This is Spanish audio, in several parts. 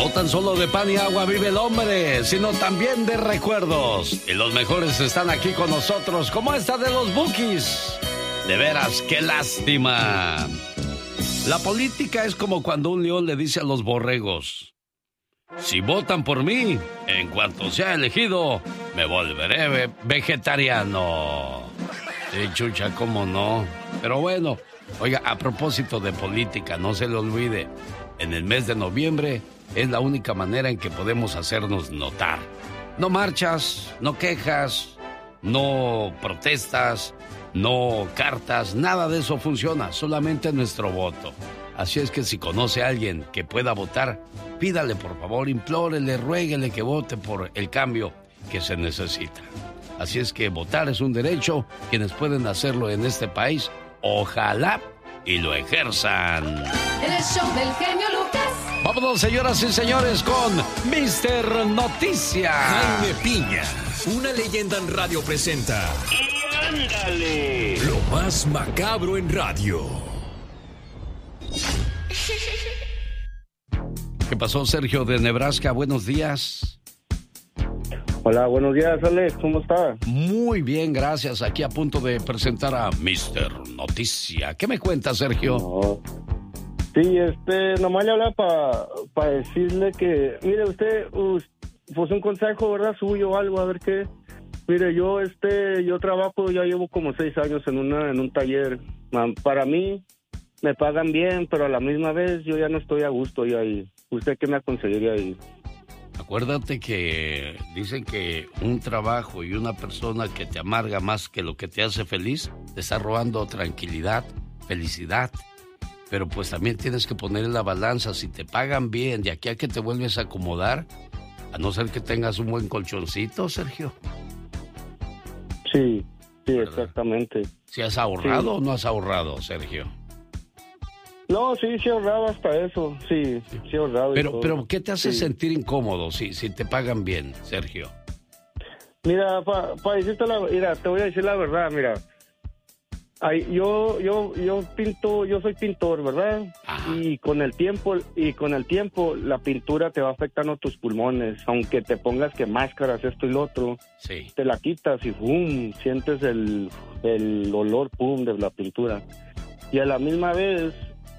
No tan solo de pan y agua vive el hombre, sino también de recuerdos. Y los mejores están aquí con nosotros, como esta de los Bukis. De veras, qué lástima. La política es como cuando un león le dice a los borregos: si votan por mí, en cuanto sea elegido, me volveré vegetariano. Sí, Chucha, cómo no. Pero bueno, oiga, a propósito de política, no se le olvide, en el mes de noviembre es la única manera en que podemos hacernos notar. No marchas, no quejas, no protestas, no cartas, nada de eso funciona, solamente nuestro voto. Así es que si conoce a alguien que pueda votar, pídale por favor, implórele, ruéguele que vote por el cambio que se necesita. Así es que votar es un derecho, quienes pueden hacerlo en este país, ojalá y lo ejerzan. El show del genio Lucas. Vámonos, señoras y señores, con Mr. Noticia. Jaime Piña, una leyenda en radio presenta. ¡Y ándale! Lo más macabro en radio. ¿Qué pasó, Sergio de Nebraska? Buenos días. Hola, buenos días, Alex. ¿Cómo está? Muy bien, gracias. Aquí a punto de presentar a Mr. Noticia. ¿Qué me cuenta, Sergio? No. Sí, nomás le hablaba para decirle que, mire, usted, pues un consejo, ¿verdad? Suyo o algo, a ver qué. Mire, yo trabajo, ya llevo como 6 años en un taller. Para mí, me pagan bien, pero a la misma vez yo ya no estoy a gusto yo ahí. ¿Usted qué me aconsejaría ahí? Acuérdate que dicen que un trabajo y una persona que te amarga más que lo que te hace feliz, te está robando tranquilidad, felicidad. Pero pues también tienes que poner en la balanza, si te pagan bien, de aquí a que te vuelves a acomodar, a no ser que tengas un buen colchoncito, Sergio. Sí, ¿verdad? Exactamente. ¿Si has ahorrado o no has ahorrado, Sergio? No, sí he ahorrado hasta eso, sí he ahorrado. Pero ¿qué te hace sentir incómodo si te pagan bien, Sergio? Mira, para decirte mira, te voy a decir la verdad, mira. Yo pinto, yo soy pintor, ¿verdad? Ajá. Y con el tiempo la pintura te va afectando tus pulmones, aunque te pongas que máscaras, esto y lo otro, sí, te la quitas y ¡pum! Sientes el olor ¡pum! De la pintura. Y a la misma vez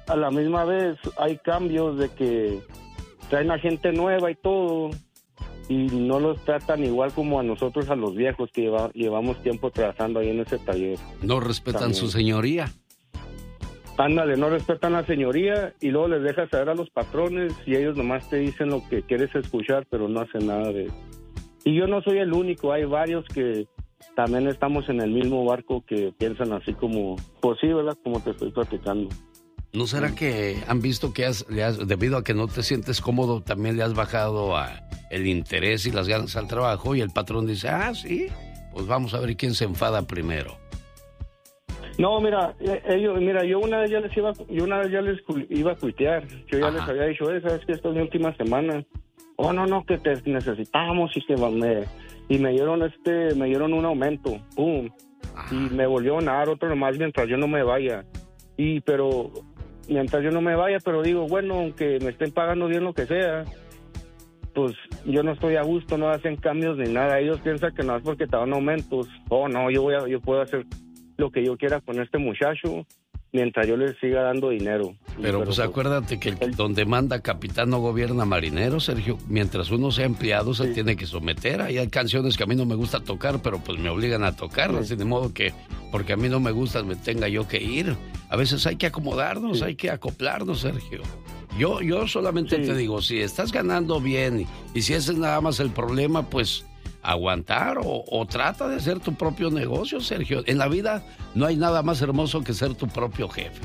hay cambios de que traen a gente nueva y todo, y no los tratan igual como a nosotros, a los viejos que llevamos tiempo trabajando ahí en ese taller. No respetan también su señoría. Ándale, no respetan la señoría y luego les dejas saber a los patrones y ellos nomás te dicen lo que quieres escuchar, pero no hacen nada de eso. Y yo no soy el único, hay varios que también estamos en el mismo barco que piensan así como, pues sí, ¿verdad? Como te estoy platicando. ¿No será que han visto que debido a que no te sientes cómodo, también le has bajado el interés y las ganas al trabajo y el patrón dice, sí, pues vamos a ver quién se enfada primero? No, mira, yo una vez ya les iba a cuitear. Yo ya les había dicho, sabes que esta es mi última semana. Oh, no, que te necesitamos y que me dieron un aumento, pum, y me volvieron a dar otro nomás mientras yo no me vaya. Pero digo, bueno, aunque me estén pagando bien lo que sea, pues yo no estoy a gusto, no hacen cambios ni nada. Ellos piensan que no es porque te dan aumentos. Oh, no, yo puedo hacer lo que yo quiera con este muchacho mientras yo les siga dando dinero. Pero pues acuérdate que donde manda capitán no gobierna marinero, Sergio. Mientras uno sea empleado se tiene que someter. Ahí hay canciones que a mí no me gusta tocar, pero pues me obligan a tocarlas. De modo que, porque a mí no me gustan, me tenga yo que ir. A veces hay que acomodarnos, hay que acoplarnos, Sergio. Yo solamente te digo, si estás ganando bien y si ese es nada más el problema, pues aguantar o trata de hacer tu propio negocio, Sergio. En la vida no hay nada más hermoso que ser tu propio jefe.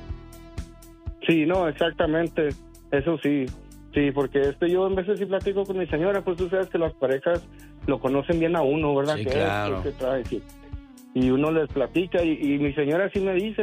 Sí, no, exactamente, eso sí, porque yo en veces sí platico con mi señora, pues tú sabes que las parejas lo conocen bien a uno, ¿verdad? Sí, que claro. Es, trae, sí. Y uno les platica y mi señora sí me dice,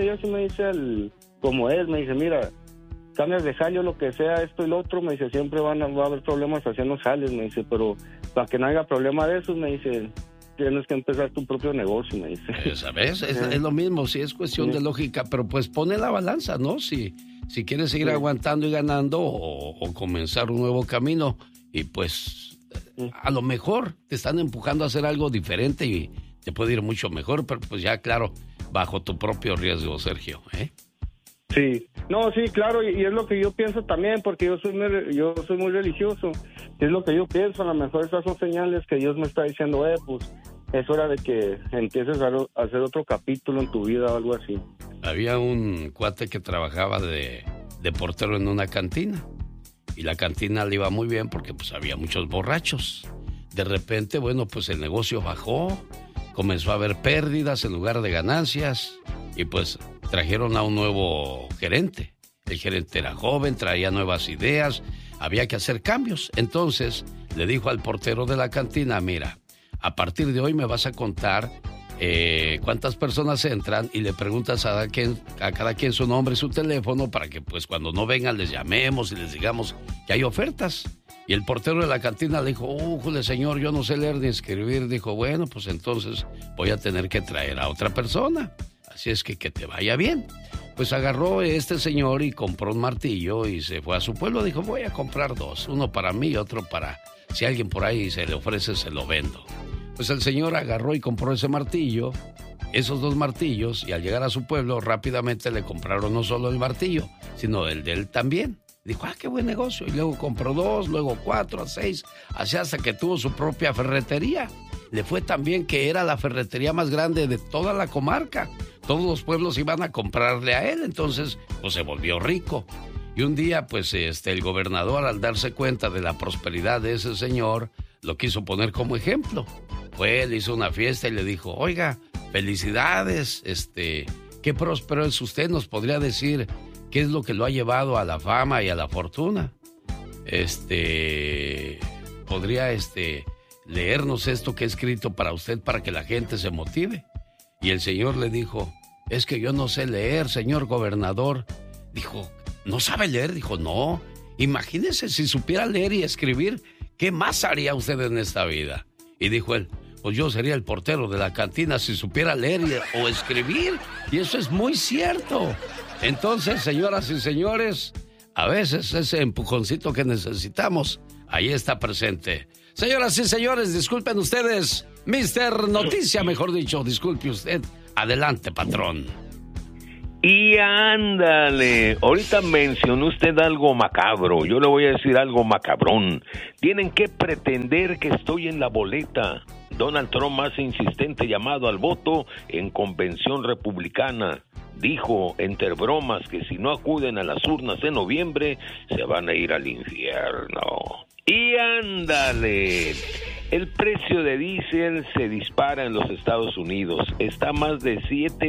como es, me dice, mira, cambias de jale o lo que sea, esto y lo otro, me dice, siempre va a haber problemas haciendo jales, me dice, pero para que no haya problema de eso, me dice, tienes que empezar tu propio negocio, me dice. ¿Sabes? Es lo mismo, sí, es cuestión de lógica, pero pues pone la balanza, ¿no? Si quieres seguir aguantando y ganando o comenzar un nuevo camino, y pues a lo mejor te están empujando a hacer algo diferente y te puede ir mucho mejor, pero pues ya, claro, bajo tu propio riesgo, Sergio, ¿eh? Sí, no, sí, claro, y es lo que yo pienso también, porque yo soy muy religioso, es lo que yo pienso. A lo mejor esas son señales que Dios me está diciendo, pues es hora de que empieces a hacer otro capítulo en tu vida o algo así. Había un cuate que trabajaba de portero en una cantina, y la cantina le iba muy bien porque pues había muchos borrachos. De repente, bueno, pues el negocio bajó, comenzó a haber pérdidas en lugar de ganancias, y pues trajeron a un nuevo gerente. El gerente era joven, traía nuevas ideas, había que hacer cambios. Entonces le dijo al portero de la cantina, mira, a partir de hoy me vas a contar cuántas personas entran, y le preguntas a cada quien su nombre y su teléfono para que pues cuando no vengan les llamemos y les digamos que hay ofertas. Y el portero de la cantina le dijo, ¡Jule, señor, yo no sé leer ni escribir! Dijo, bueno, pues entonces voy a tener que traer a otra persona. Así es que te vaya bien. Pues agarró este señor y compró un martillo y se fue a su pueblo. Dijo, voy a comprar 2, uno para mí y otro para... si alguien por ahí se le ofrece, se lo vendo. Pues el señor agarró y compró ese martillo, esos 2 martillos, y al llegar a su pueblo rápidamente le compraron no solo el martillo, sino el de él también. Dijo, qué buen negocio. Y luego compró 2, luego 4, 6, así hasta que tuvo su propia ferretería. Le fue tan bien que era la ferretería más grande de toda la comarca. Todos los pueblos iban a comprarle a él, entonces pues se volvió rico. Y un día pues el gobernador, al darse cuenta de la prosperidad de ese señor, lo quiso poner como ejemplo. Fue, le hizo una fiesta y le dijo, oiga, felicidades, qué próspero es usted, nos podría decir qué es lo que lo ha llevado a la fama y a la fortuna. Podría leernos esto que he escrito para usted para que la gente se motive. Y el señor le dijo, es que yo no sé leer, señor gobernador. Dijo, ¿no sabe leer? Dijo, no. Imagínese si supiera leer y escribir, ¿qué más haría usted en esta vida? Y dijo él, pues yo sería el portero de la cantina si supiera leer o escribir. Y eso es muy cierto. Entonces, señoras y señores, a veces ese empujoncito que necesitamos, ahí está presente. Señoras y señores, disculpen ustedes, Mr. Noticia, mejor dicho, disculpe usted. Adelante, patrón. Y ándale, ahorita mencionó usted algo macabro, yo le voy a decir algo macabrón. Tienen que pretender que estoy en la boleta. Donald Trump, más insistente llamado al voto en convención republicana, dijo entre bromas que si no acuden a las urnas en noviembre, se van a ir al infierno. Y ándale, el precio de diésel se dispara en los Estados Unidos, está a más de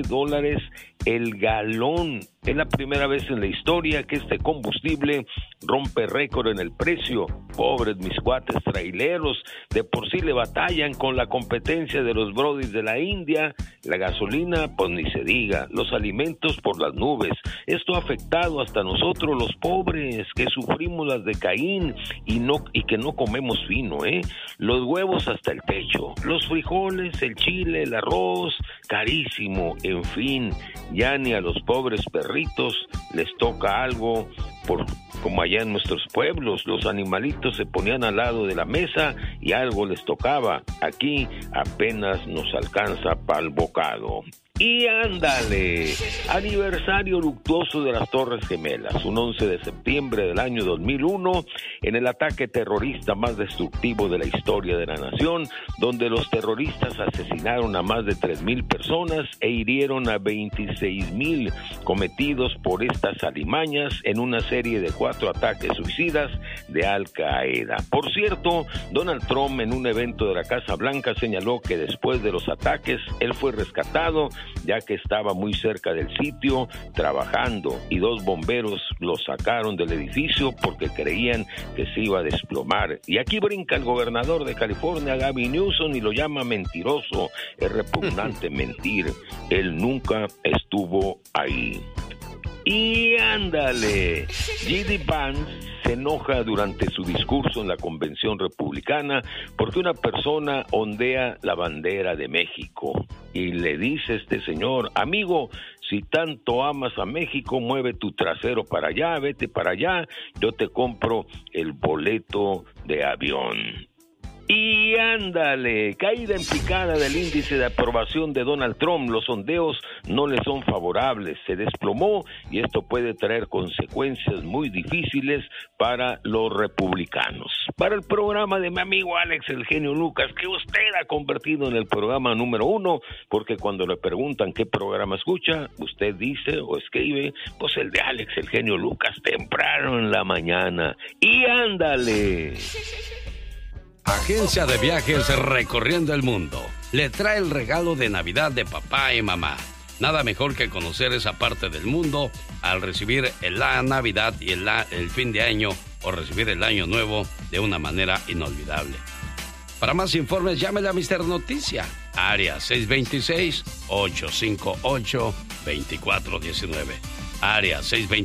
$7 el galón. Es la primera vez en la historia que este combustible rompe récord en el precio. Pobres mis cuates traileros, de por sí le batallan con la competencia de los brodis de la India. La gasolina, pues ni se diga, los alimentos por las nubes. Esto ha afectado hasta nosotros los pobres que sufrimos las de Caín y que no comemos fino, Los huevos hasta el techo, los frijoles, el chile, el arroz, carísimo, en fin, ya ni a los pobres perritos les toca algo, como allá en nuestros pueblos, los animalitos se ponían al lado de la mesa y algo les tocaba. Aquí apenas nos alcanza para el bocado. Y ándale, aniversario luctuoso de las Torres Gemelas, un 11 de septiembre del año 2001, en el ataque terrorista más destructivo de la historia de la nación, donde los terroristas asesinaron a más de 3,000 personas e hirieron a 26,000 cometidos por estas alimañas en una serie de 4 ataques suicidas de Al Qaeda. Por cierto, Donald Trump en un evento de la Casa Blanca señaló que después de los ataques, él fue rescatado ya que estaba muy cerca del sitio trabajando y 2 bomberos lo sacaron del edificio porque creían que se iba a desplomar. Y aquí brinca el gobernador de California, Gavin Newsom, y lo llama mentiroso. Es repugnante mentir. Él nunca estuvo ahí. Y ándale, J.D. Vance se enoja durante su discurso en la convención republicana porque una persona ondea la bandera de México y le dice a este señor: amigo, si tanto amas a México, mueve tu trasero para allá, vete para allá, yo te compro el boleto de avión. Y ándale, caída en picada del índice de aprobación de Donald Trump. Los sondeos no le son favorables, se desplomó y esto puede traer consecuencias muy difíciles para los republicanos. Para el programa de mi amigo Alex, el genio Lucas, que usted ha convertido en el programa número 1, porque cuando le preguntan qué programa escucha, usted dice o escribe, pues el de Alex, el genio Lucas, temprano en la mañana. Y ándale. Agencia de Viajes Recorriendo el Mundo le trae el regalo de Navidad de papá y mamá. Nada mejor que conocer esa parte del mundo al recibir la Navidad y el fin de año o recibir el año nuevo de una manera inolvidable. Para más informes, llámele a Mr. Noticia, área 626-858-2419. Área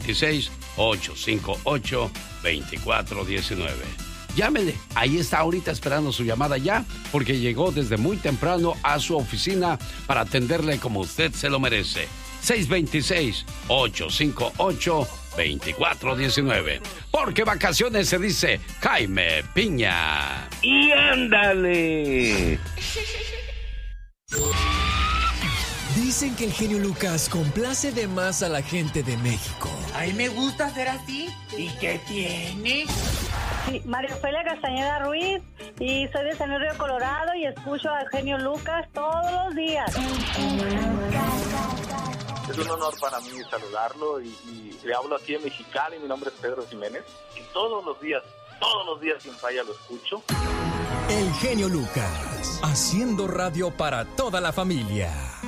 626-858-2419. Llámele, ahí está ahorita esperando su llamada ya, porque llegó desde muy temprano a su oficina para atenderle como usted se lo merece. 626-858-2419. Porque vacaciones se dice Jaime Piña. Y ándale. Dicen que el genio Lucas complace de más a la gente de México. A mí me gusta ser así. ¿Y qué tiene? Sí, María Ofelia Castañeda Ruiz, y soy de San Luis Río Colorado y escucho al genio Lucas todos los días. Es un honor para mí saludarlo y le hablo aquí en Mexicali. Mi nombre es Pedro Jiménez y todos los días sin falla lo escucho. El genio Lucas, haciendo radio para toda la familia.